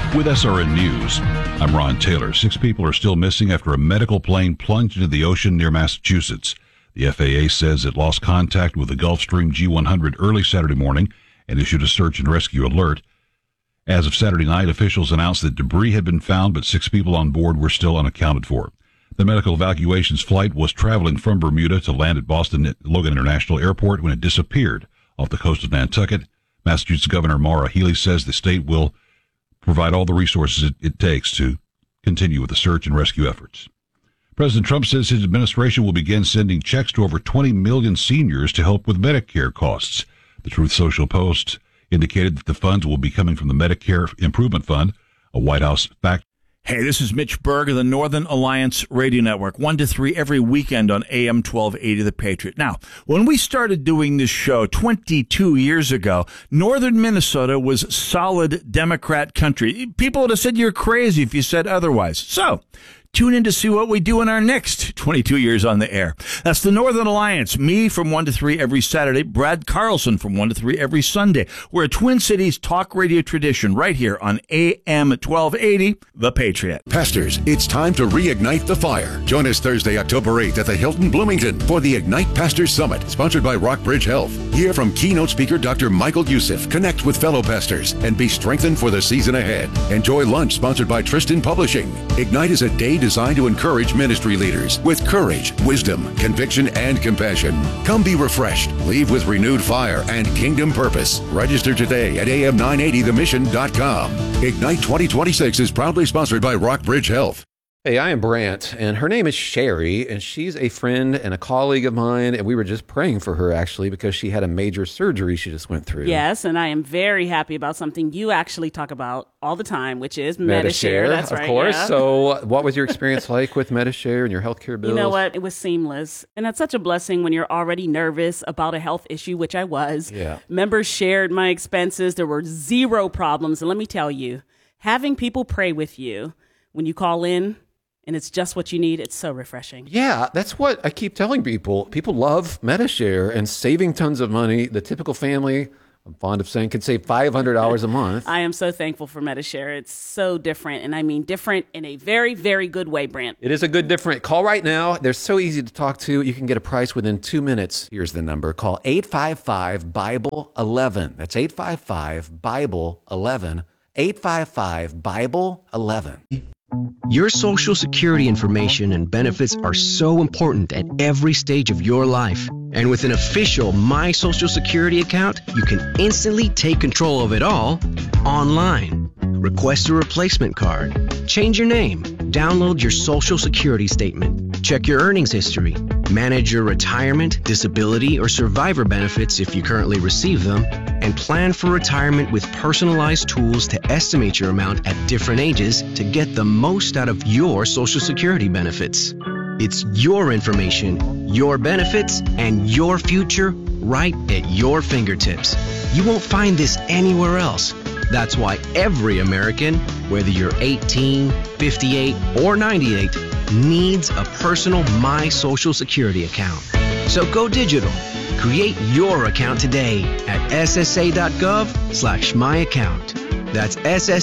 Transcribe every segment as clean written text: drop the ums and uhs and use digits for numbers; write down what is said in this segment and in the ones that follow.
With SRN News, I'm Ron Taylor. 6 people are still missing after a medical plane plunged into the ocean near Massachusetts. The FAA says it lost contact with the Gulfstream G100 early Saturday morning and issued a search and rescue alert. As of Saturday night, officials announced that debris had been found, but 6 people on board were still unaccounted for. The medical evacuations flight was traveling from Bermuda to land at Boston Logan International Airport when it disappeared off the coast of Nantucket. Massachusetts Governor Maura Healey says the state will provide all the resources it takes to continue with the search and rescue efforts. President Trump says his administration will begin sending checks to over 20 million seniors to help with Medicare costs. The Truth Social post indicated that the funds will be coming from the Medicare Improvement Fund, a White House fact. Hey, this is Mitch Berg of the Northern Alliance Radio Network, 1 to 3 every weekend on AM 1280 The Patriot. Now, when we started doing this show 22 years ago, northern Minnesota was solid Democrat country. People would have said you're crazy if you said otherwise. So, tune in to see what we do in our next 22 years on the air. That's the Northern Alliance. Me from 1 to 3 every Saturday. Brad Carlson from 1 to 3 every Sunday. We're a Twin Cities talk radio tradition right here on AM 1280, The Patriot. Pastors, it's time to reignite the fire. Join us Thursday, October 8th at the Hilton Bloomington for the Ignite Pastors Summit, sponsored by Rockbridge Health. Hear from keynote speaker Dr. Michael Youssef. Connect with fellow pastors and be strengthened for the season ahead. Enjoy lunch sponsored by Tristan Publishing. Ignite is a day designed to encourage ministry leaders with courage, wisdom, conviction, and compassion. Come be refreshed, leave with renewed fire and kingdom purpose. Register today at am980themission.com. Ignite 2026 is proudly sponsored by Rockbridge Health. Hey, I am Brant, and her name is Sherry, and she's a friend and a colleague of mine, and we were just praying for her, actually, because she had a major surgery she just went through. Yes, and I am very happy about something you actually talk about all the time, which is Medi-Share. That's right. Of course. Yeah. So what was your experience like with Medi-Share and your healthcare bills? You know what? It was seamless, and that's such a blessing when you're already nervous about a health issue, which I was. Yeah. Members shared my expenses. There were zero problems, and let me tell you, having people pray with you when you call in, and it's just what you need. It's so refreshing. Yeah, that's what I keep telling people. People love Medi-Share and saving tons of money. The typical family, I'm fond of saying, could save $500 a month. I am so thankful for Medi-Share. It's so different, and I mean different in a very, very good way, Brant. It is a good different. Call right now. They're so easy to talk to. You can get a price within 2 minutes. Here's the number. Call 855-BIBLE-11. That's 855-BIBLE-11. 855-BIBLE-11. Your Social Security information and benefits are so important at every stage of your life. And with an official My Social Security account, you can instantly take control of it all online. Request a replacement card, change your name, download your Social Security statement, check your earnings history, manage your retirement, disability, or survivor benefits if you currently receive them, and plan for retirement with personalized tools to estimate your amount at different ages to get the most out of your Social Security benefits. It's your information, your benefits, and your future right at your fingertips. You won't find this anywhere else. That's why every American, whether you're 18, 58, or 98, needs a personal My Social Security account. So go digital. Create your account today at ssa.gov/myaccount. That's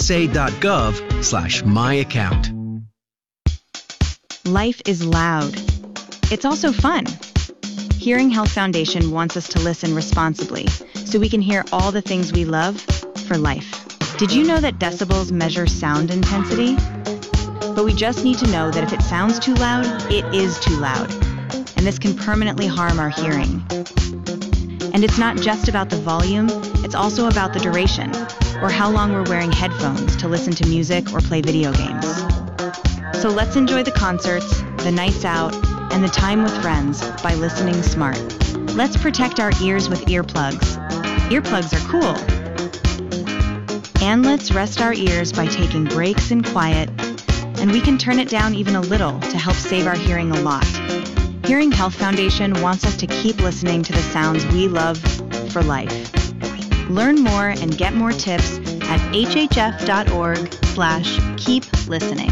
ssa.gov/myaccount. Life is loud. It's also fun. Hearing Health Foundation wants us to listen responsibly so we can hear all the things we love for life. Did you know that decibels measure sound intensity? But we just need to know that if it sounds too loud, it is too loud. And this can permanently harm our hearing. And it's not just about the volume, it's also about the duration, or how long we're wearing headphones to listen to music or play video games. So let's enjoy the concerts, the nights out, and the time with friends by listening smart. Let's protect our ears with earplugs. Earplugs are cool. And let's rest our ears by taking breaks in quiet, and we can turn it down even a little to help save our hearing a lot. Hearing Health Foundation wants us to keep listening to the sounds we love for life. Learn more and get more tips at hhf.org/keep-listening.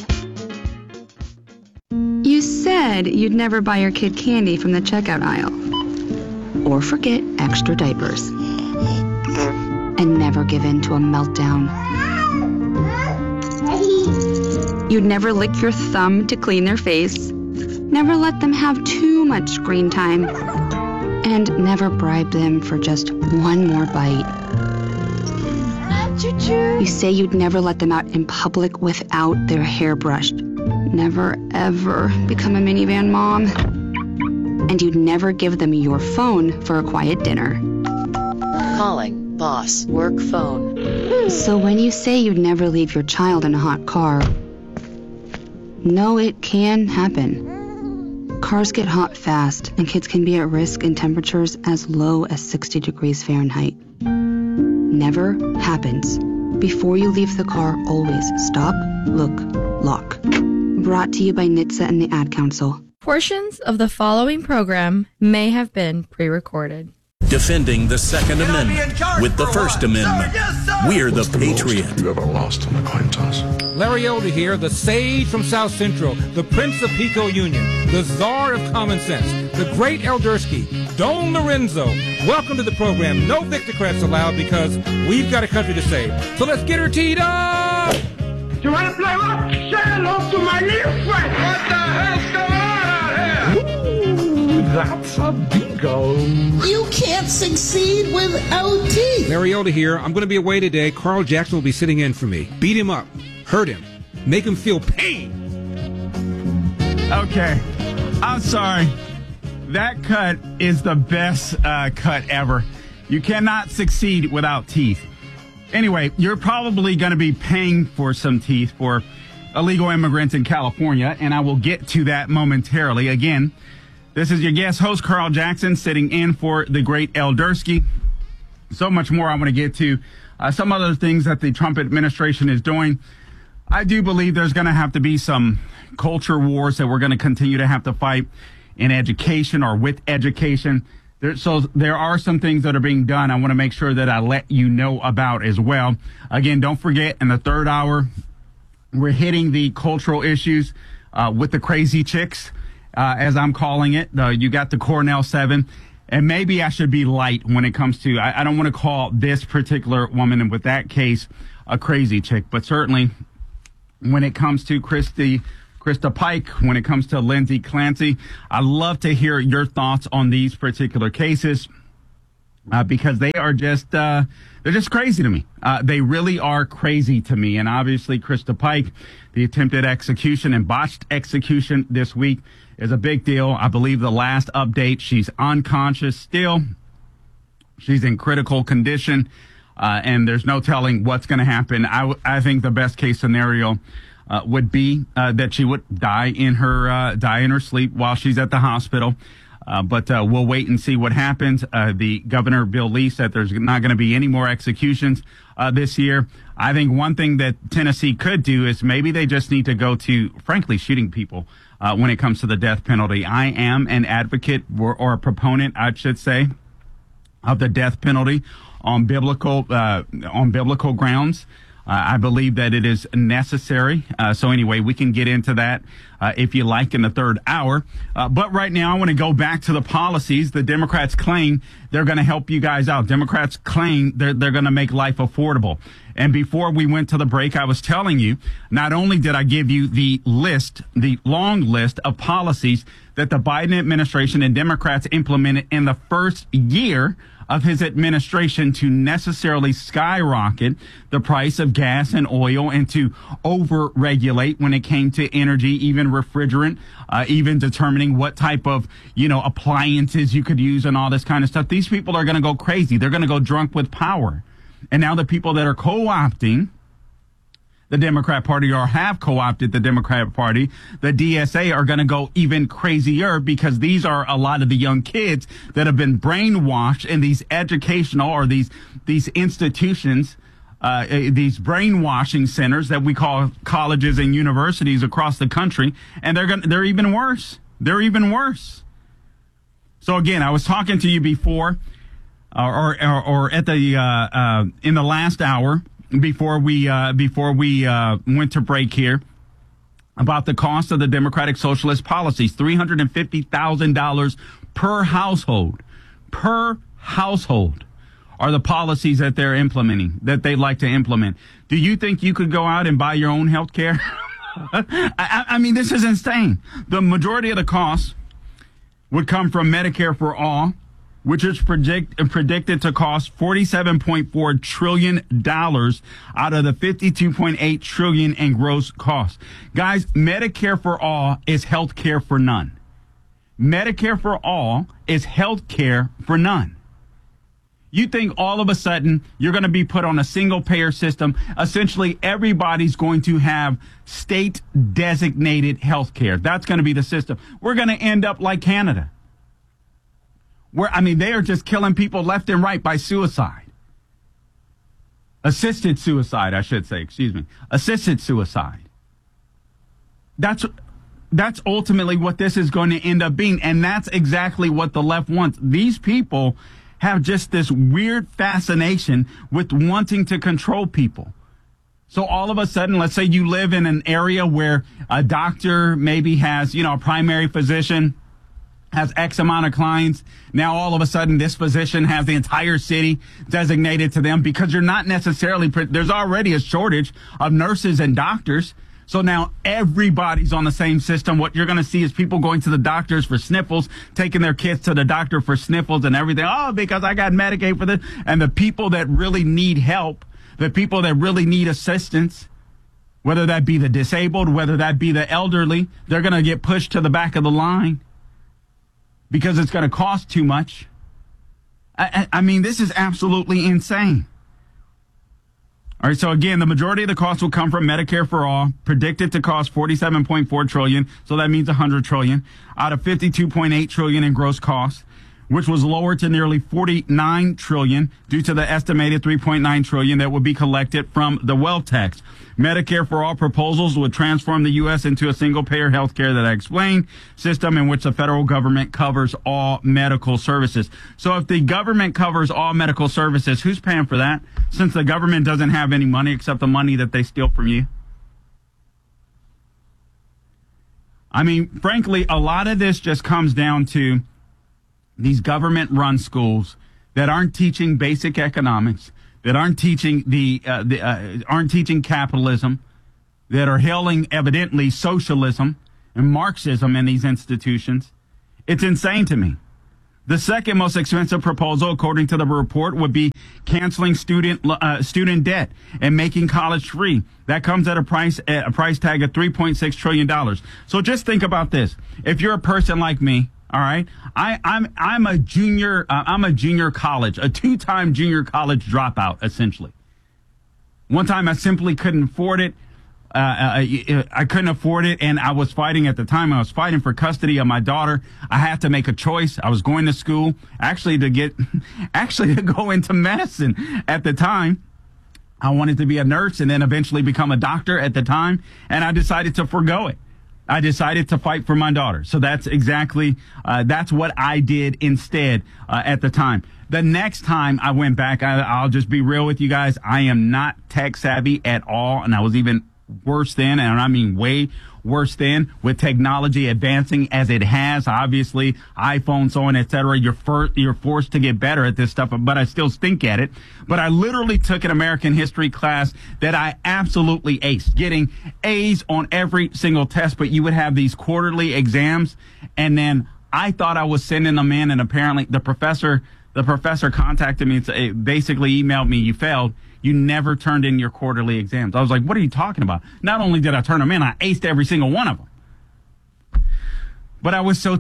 You said you'd never buy your kid candy from the checkout aisle. Or forget extra diapers. And never give in to a meltdown. You'd never lick your thumb to clean their face, never let them have too much screen time, and never bribe them for just one more bite. You say you'd never let them out in public without their hair brushed, never ever become a minivan mom, and you'd never give them your phone for a quiet dinner. Calling boss work phone. So when you say you'd never leave your child in a hot car, no, it can happen. Cars get hot fast, and kids can be at risk in temperatures as low as 60 degrees Fahrenheit. Never happens. Before you leave the car, always stop, look, lock. Brought to you by NHTSA and the Ad Council. Portions of the following program may have been pre-recorded. Defending the Second Amendment with the First Amendment. We're the Patriot. You ever lost on a coin toss? Larry Elder here, the sage from South Central, the Prince of Pico Union, the czar of common sense, the great Eldersky, Don Lorenzo. Welcome to the program. No Victocrats allowed because we've got a country to save. So let's get her teed up! You want to play rock? Say hello to my little friend. What the hell's going on out here? Ooh, that's a bingo. You can't succeed without teeth. Larry Elder here. I'm going to be away today. Carl Jackson will be sitting in for me. Beat him up. Hurt him. Make him feel pain. Okay. I'm sorry. That cut is the best cut ever. You cannot succeed without teeth. Anyway, you're probably going to be paying for some teeth for illegal immigrants in California, and I will get to that momentarily. Again, this is your guest host, Carl Jackson, sitting in for the great Eldersky. So much more I want to get to. Some other things that the Trump administration is doing. I do believe there's going to have to be some culture wars that we're going to continue to have to fight in education or with education. So there are some things that are being done. I want to make sure that I let you know about as well. Again, don't forget, in the third hour, we're hitting the cultural issues with the crazy chicks, as I'm calling it. You got the Cornell 7. And maybe I should be light when it comes to, I don't want to call this particular woman, and with that case, a crazy chick. But certainly, when it comes to Krista Pike, when it comes to Lindsay Clancy, I'd love to hear your thoughts on these particular cases because they are just, they're just crazy to me. They really are crazy to me. And obviously, Krista Pike, the attempted execution and botched execution this week is a big deal. I believe the last update, she's unconscious still. She's in critical condition, and there's no telling what's going to happen. I think the best case scenario would be that she would die in her sleep while she's at the hospital. But we'll wait and see what happens. The Governor Bill Lee said there's not going to be any more executions this year. I think one thing that Tennessee could do is maybe they just need to go to, frankly, shooting people when it comes to the death penalty. I am an advocate or a proponent, I should say, of the death penalty on biblical grounds. I believe that it is necessary. So anyway, we can get into that if you like in the third hour. But right now, I want to go back to the policies. The Democrats claim they're going to help you guys out. Democrats claim they're going to make life affordable. And before we went to the break, I was telling you, not only did I give you the long list of policies that the Biden administration and Democrats implemented in the first year of his administration to necessarily skyrocket the price of gas and oil and to over-regulate when it came to energy, even refrigerant, even determining what type of, appliances you could use and all this kind of stuff. These people are going to go crazy. They're going to go drunk with power. And now the people that are co-opting the Democrat Party or have co-opted the Democrat Party, the DSA, are going to go even crazier because these are a lot of the young kids that have been brainwashed in these educational or these institutions, these brainwashing centers that we call colleges and universities across the country, and they're even worse. They're even worse. So again, I was talking to you before, or at the in the last hour. Before we went to break here, about the cost of the Democratic Socialist policies, $350,000 per household are the policies that they're implementing, that they'd like to implement. Do you think you could go out and buy your own health care? I mean, this is insane. The majority of the costs would come from Medicare for All, which is predicted to cost $47.4 trillion out of the $52.8 trillion in gross costs. Guys, Medicare for All is health care for none. Medicare for All is health care for none. You think all of a sudden you're going to be put on a single payer system. Essentially, everybody's going to have state designated health care. That's going to be the system. We're going to end up like Canada. They are just killing people left and right by suicide. Assisted suicide, I should say. Excuse me. Assisted suicide. That's ultimately what this is going to end up being. And that's exactly what the left wants. These people have just this weird fascination with wanting to control people. So all of a sudden, let's say you live in an area where a doctor maybe has, a primary physician has X amount of clients. Now all of a sudden this physician has the entire city designated to them because you're not necessarily, there's already a shortage of nurses and doctors. So now everybody's on the same system. What you're going to see is people going to the doctors for sniffles, taking their kids to the doctor for sniffles and everything. Oh, because I got Medicaid for this. And the people that really need help, the people that really need assistance, whether that be the disabled, whether that be the elderly, they're going to get pushed to the back of the line because it's going to cost too much. I mean, this is absolutely insane. All right, so again, the majority of the costs will come from Medicare for All, predicted to cost $47.4 trillion, so that means $100 trillion, out of $52.8 trillion in gross costs, which was lowered to nearly $49 trillion due to the estimated $3.9 trillion that would be collected from the wealth tax. Medicare for All proposals would transform the U.S. into a single-payer health care that I explained system in which the federal government covers all medical services. So if the government covers all medical services, who's paying for that? Since the government doesn't have any money except the money that they steal from you. I mean, frankly, a lot of this just comes down to these government-run schools that aren't teaching basic economics, that aren't teaching aren't teaching capitalism, that are hailing evidently socialism and Marxism in these institutions. It's insane to me. The second most expensive proposal, according to the report, would be canceling student debt and making college free. That comes at a price tag of $3.6 trillion. So just think about this. If you're a person like me, all right, I'm a junior college, a 2-time junior college dropout, essentially. One time I simply couldn't afford it. I couldn't afford it, and I was fighting at the time. I was fighting for custody of my daughter. I had to make a choice. I was going to school, actually to go into medicine at the time. I wanted to be a nurse and then eventually become a doctor at the time, and I decided to forgo it. I decided to fight for my daughter. So that's exactly, that's what I did instead at the time. The next time I went back, I'll just be real with you guys. I am not tech savvy at all, and I was even worse than, and I mean way worse than, with technology advancing as it has, obviously, iPhone, so on, etc. You're forced to get better at this stuff, but I still stink at it. But I literally took an American history class that I absolutely aced, getting A's on every single test, but you would have these quarterly exams, and then I thought I was sending them in, and apparently the professor contacted me and basically emailed me, you failed. You never turned in your quarterly exams. I was like, what are you talking about? Not only did I turn them in, I aced every single one of them. But I was so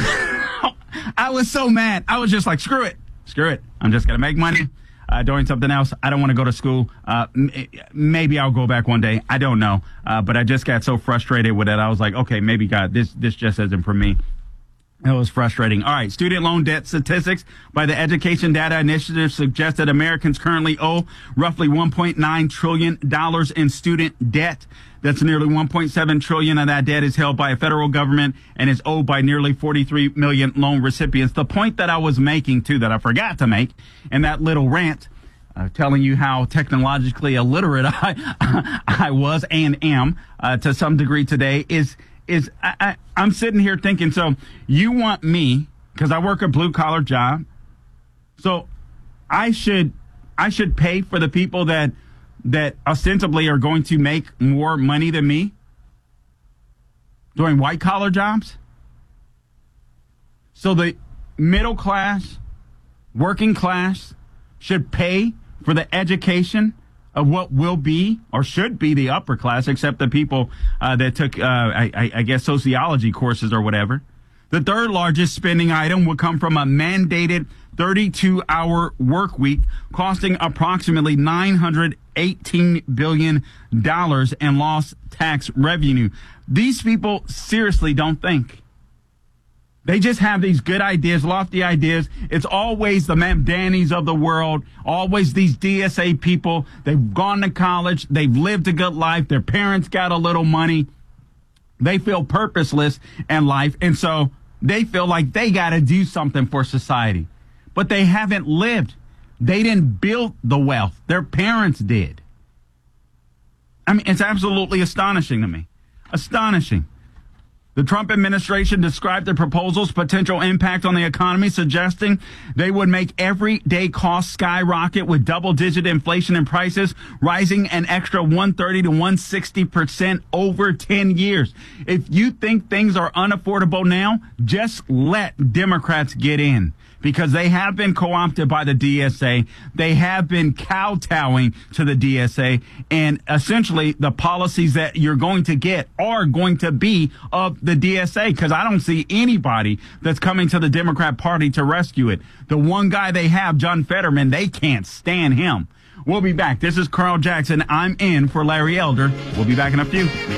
I was so mad. I was just like, screw it. I'm just going to make money doing something else. I don't want to go to school. Maybe I'll go back one day. I don't know. But I just got so frustrated with it. I was like, okay, maybe God, this just isn't for me. It was frustrating. All right. Student loan debt statistics by the Education Data Initiative suggest that Americans currently owe roughly $1.9 trillion in student debt. That's nearly $1.7 trillion of that debt is held by a federal government and is owed by nearly 43 million loan recipients. The point that I was making, too, that I forgot to make in that little rant, telling you how technologically illiterate I was and am to some degree today is I'm sitting here thinking, so you want me, because I work a blue collar job, so I should pay for the people that ostensibly are going to make more money than me? doing white-collar jobs. So the middle class, working class, should pay for the education of what will be or should be the upper class, except the people that took, I guess, sociology courses or whatever. The third largest spending item would come from a mandated 32-hour work week, costing approximately $918 billion in lost tax revenue. These people seriously don't think. They just have these good ideas, lofty ideas. It's always the Mamdanis of the world, always these DSA people. They've gone to college. They've lived a good life. Their parents got a little money. They feel purposeless in life, and so they feel like they got to do something for society. But they haven't lived. They didn't build the wealth. Their parents did. I mean, it's absolutely astonishing to me. Astonishing. The Trump administration described the proposal's potential impact on the economy, suggesting they would make everyday costs skyrocket with double-digit inflation and prices rising an extra 130 to 160% over 10 years. If you think things are unaffordable now, just let Democrats get in, because they have been co-opted by the DSA. They have been kowtowing to the DSA, and essentially the policies that you're going to get are going to be of the DSA, because I don't see anybody that's coming to the Democrat Party to rescue it. The one guy they have, John Fetterman, they can't stand him. We'll be back. This is Carl Jackson. I'm in for Larry Elder. We'll be back in a few.